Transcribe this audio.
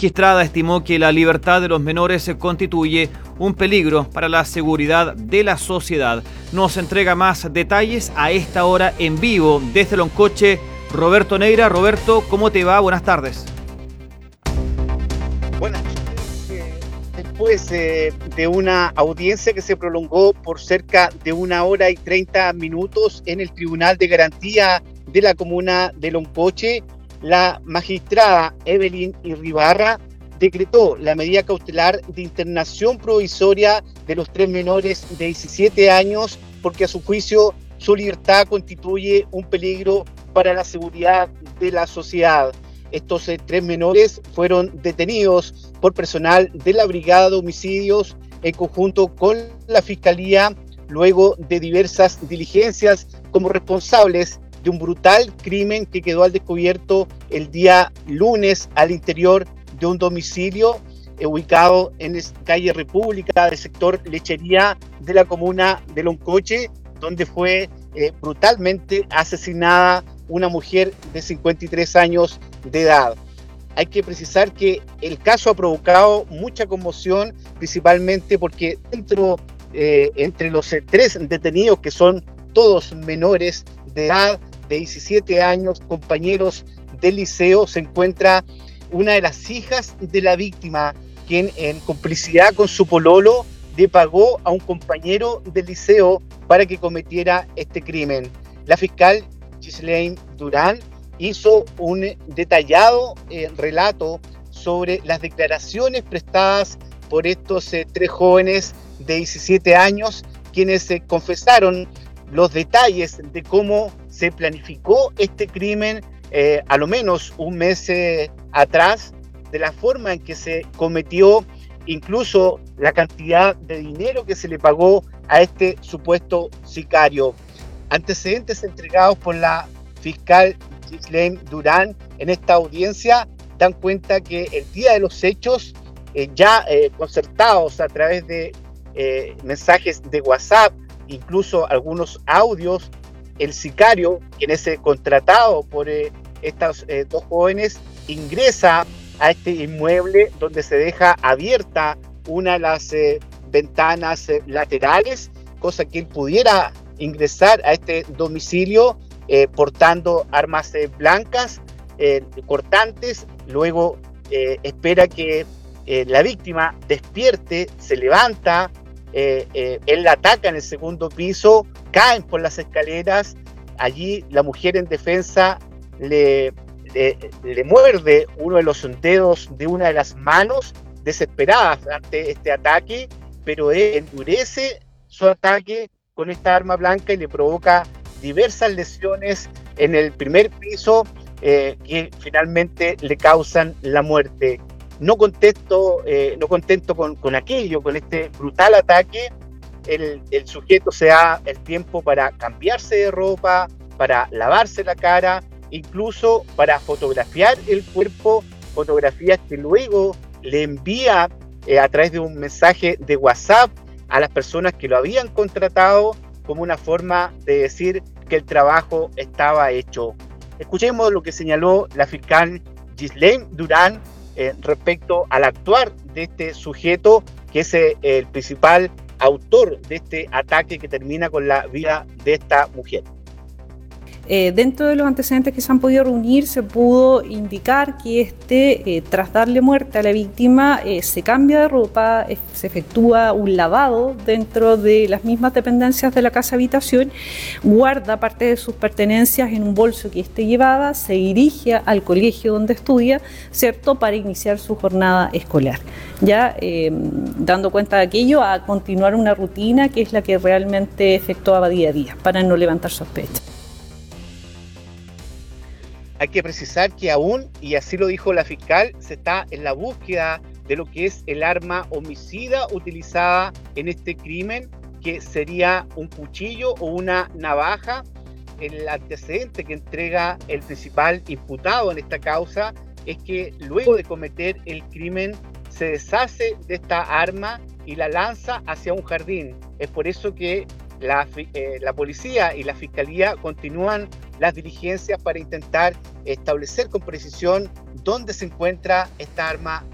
magistrada estimó que la libertad de los menores constituye un peligro para la seguridad de la sociedad. Nos entrega más detalles a esta hora en vivo desde Loncoche, Roberto Neira. Roberto, ¿cómo te va? Buenas tardes. Buenas tardes. Después de una audiencia que se prolongó por cerca de 1 hora y 30 minutos en el Tribunal de Garantía de la comuna de Loncoche, la magistrada Evelyn Irribarra decretó la medida cautelar de internación provisoria de los 3 menores de 17 años porque a su juicio su libertad constituye un peligro para la seguridad de la sociedad. Estos 3 menores fueron detenidos por personal de la Brigada de Homicidios en conjunto con la Fiscalía luego de diversas diligencias como responsables de un brutal crimen que quedó al descubierto el día lunes al interior de un domicilio ubicado en calle República del sector Lechería de la comuna de Loncoche, donde fue brutalmente asesinada una mujer de 53 años de edad. Hay que precisar que el caso ha provocado mucha conmoción, principalmente porque entre los 3 detenidos, que son todos menores de edad, de 17 años, compañeros del liceo, se encuentra una de las hijas de la víctima, quien en complicidad con su pololo le pagó a un compañero del liceo para que cometiera este crimen. La fiscal Ghislaine Durán hizo un detallado relato sobre las declaraciones prestadas por estos 3 jóvenes de 17 años, quienes confesaron los detalles de cómo se planificó este crimen a lo menos un mes atrás, de la forma en que se cometió, incluso la cantidad de dinero que se le pagó a este supuesto sicario. Antecedentes entregados por la fiscal Ghislaine Durán en esta audiencia dan cuenta que el día de los hechos, concertados a través de mensajes de WhatsApp, incluso algunos audios, el sicario, quien es contratado por estos 2 jóvenes, ingresa a este inmueble donde se deja abierta una de las ventanas laterales, cosa que él pudiera ingresar a este domicilio portando armas blancas, cortantes. Luego espera que la víctima despierte, se levanta, él la ataca en el segundo piso, caen por las escaleras. Allí la mujer en defensa le muerde uno de los dedos de una de las manos, desesperada ante este ataque, pero él endurece su ataque con esta arma blanca y le provoca diversas lesiones en el primer piso que finalmente le causan la muerte. No contento con aquello, con este brutal ataque, el sujeto se da el tiempo para cambiarse de ropa, para lavarse la cara, incluso para fotografiar el cuerpo, fotografías que luego le envía a través de un mensaje de WhatsApp a las personas que lo habían contratado como una forma de decir que el trabajo estaba hecho. Escuchemos lo que señaló la fiscal Ghislaine Durán respecto al actuar de este sujeto, que es el principal autor de este ataque que termina con la vida de esta mujer. Dentro de los antecedentes que se han podido reunir, se pudo indicar que tras darle muerte a la víctima, se cambia de ropa, se efectúa un lavado dentro de las mismas dependencias de la casa habitación, guarda parte de sus pertenencias en un bolso que llevaba, se dirige al colegio donde estudia, ¿cierto?, para iniciar su jornada escolar. Ya dando cuenta de aquello, a continuar una rutina que es la que realmente efectuaba día a día, para no levantar sospechas. Hay que precisar que aún, y así lo dijo la fiscal, se está en la búsqueda de lo que es el arma homicida utilizada en este crimen, que sería un cuchillo o una navaja. El antecedente que entrega el principal imputado en esta causa es que luego de cometer el crimen se deshace de esta arma y la lanza hacia un jardín. Es por eso que la policía y la fiscalía continúan las diligencias para intentar establecer con precisión dónde se encuentra esta arma